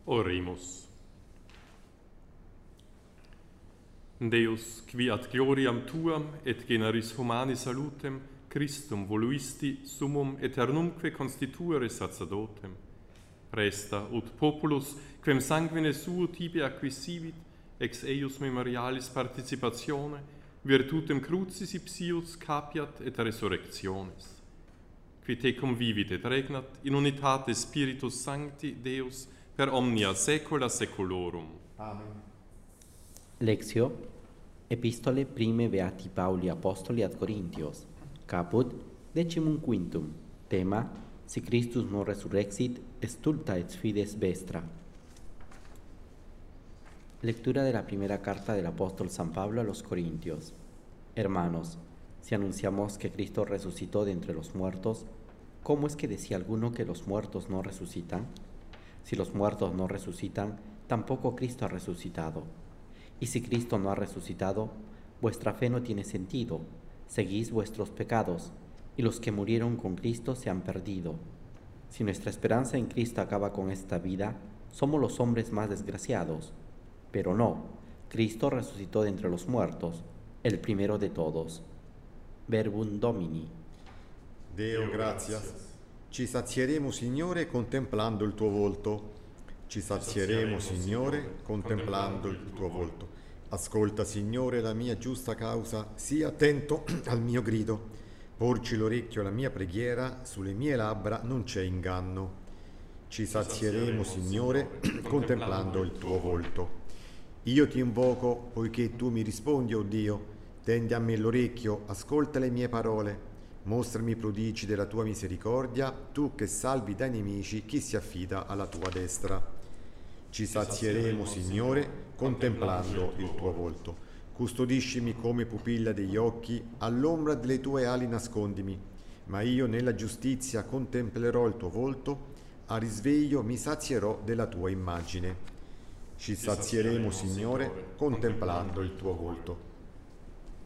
Oremus. Deus, qui ad gloriam tuam et generis humani salutem Christum voluisti summum eternumque constituere sacerdotem, presta ut populus quem sanguine suo tibi acquisivit ex eius memorialis participatione virtutem crucis ipsius capiat et resurrectionis, qui te convivit et regnat in unitate Spiritus Sancti Deus per omnia saecula saeculorum. Amen. Lectio Epistole prime Beati Pauli Apostoli ad Corintios, caput 15. Tema: Si Christus non resurrexit, stulta et fides vestra. Lectura de la primera carta del apóstol San Pablo a los Corintios. Hermanos, si anunciamos que Cristo resucitó de entre los muertos, ¿cómo es que decía alguno que los muertos no resucitan? Si los muertos no resucitan, tampoco Cristo ha resucitado. Y si Cristo no ha resucitado, vuestra fe no tiene sentido, seguís vuestros pecados, y los que murieron con Cristo se han perdido. Si nuestra esperanza en Cristo acaba con esta vida, somos los hombres más desgraciados. Pero no, Cristo resucitó de entre los muertos, el primero de todos. Verbum Domini. Deo gratias. Ci sazieremo, Signore, contemplando il tuo volto. Ci sazieremo, Signore, contemplando il tuo volto. Ascolta, Signore, la mia giusta causa, sii attento al mio grido. Porci l'orecchio alla mia preghiera, sulle mie labbra non c'è inganno. Ci sazieremo, Signore, contemplando il tuo volto. Io ti invoco, poiché tu mi rispondi, o Dio. Tendi a me l'orecchio, ascolta le mie parole. Mostrami i prodigi della tua misericordia, tu che salvi dai nemici chi si affida alla tua destra. Ci sazieremo, Signore, contemplando il tuo volto. Custodiscimi come pupilla degli occhi, all'ombra delle tue ali nascondimi. Ma io nella giustizia contemplerò il tuo volto, a risveglio mi sazierò della tua immagine. Ci sazieremo, Signore, contemplando il tuo volto.